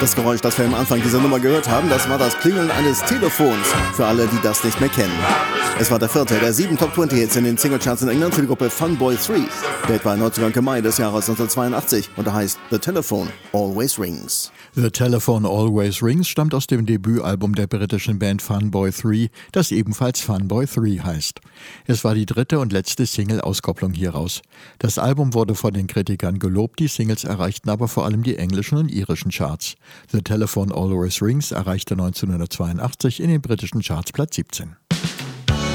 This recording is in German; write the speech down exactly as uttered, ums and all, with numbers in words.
Das Geräusch, das wir am Anfang dieser Nummer gehört haben, das war das Klingeln eines Telefons, für alle, die das nicht mehr kennen. Es war der vierte der sieben Top zwanzig Hits in den Singlecharts in England für die Gruppe Funboy drei. Der war neunzehnten Mai des Jahres neunzehnhundertzweiundachtzig und er heißt The Telephone Always Rings. The Telephone Always Rings stammt aus dem Debütalbum der britischen Band Funboy drei, das ebenfalls Funboy drei heißt. Es war die dritte und letzte Single-Auskopplung hieraus. Das Album wurde von den Kritikern gelobt, die Singles erreichten aber vor allem die englischen und irischen Charts. The Telephone Always Rings erreichte neunzehnhundertzweiundachtzig in den britischen Charts Platz siebzehn.